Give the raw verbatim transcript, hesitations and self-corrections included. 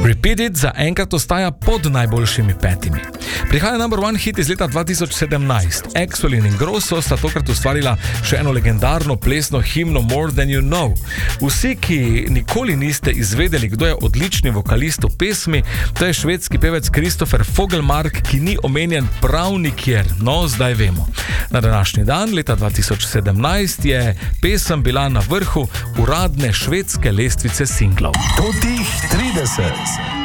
Repeat It zaenkrat ostaja pod najboljšimi petimi. Prihaja number one hit iz leta dva tisoč sedemnajst. Axwell in Ingrosso sta tokrat ustvarila še eno legendarno plesno himno More Than You Know. Vsi, ki nikoli niste izvedeli, kdo je odlični vokalist v pesmi, to je švedski pevec Kristoffer Fogelmark, ki ni omenjen prav nikjer. No, zdaj vemo. Na današnji dan, leta dva tisoč sedemnajst, je pesem bila na vrhu uradne švedske lestvice singlov. Totih trideset.